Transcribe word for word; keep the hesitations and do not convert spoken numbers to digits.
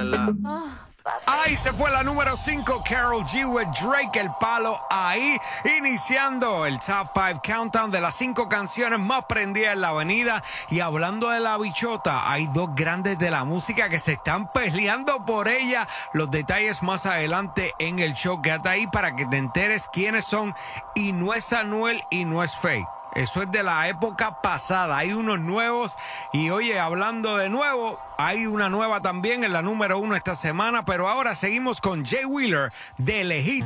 ponerla. Ahí se fue la número cinco, Karol G with Drake, El Palo ahí, iniciando el Top cinco Countdown de las cinco canciones más prendidas en la avenida. Y hablando de la bichota, hay dos grandes de la música que se están peleando por ella. Los detalles más adelante en el show. Quédate ahí para que te enteres quiénes son. Y no es Anuel y no es Faye. Eso es de la época pasada. Hay unos nuevos. Y oye, hablando de nuevo, hay una nueva también en la número uno esta semana. Pero ahora seguimos con Jay Wheeler de Lejito.